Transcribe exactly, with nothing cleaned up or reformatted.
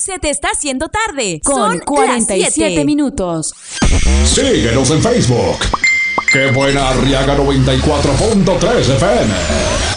Se te está haciendo tarde. Con Son cuarenta y siete las siete minutos. Síguenos en Facebook. ¡Qué buena Arriaga noventa y cuatro punto tres F M!